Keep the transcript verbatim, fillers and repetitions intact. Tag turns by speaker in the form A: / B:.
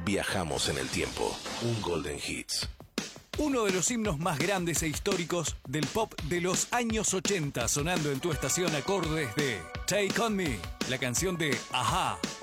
A: Viajamos en el tiempo. Un Golden Hits.
B: Uno de los himnos más grandes e históricos del pop de los años ochenta, sonando en tu estación acordes de Take On Me, la canción de Ajá.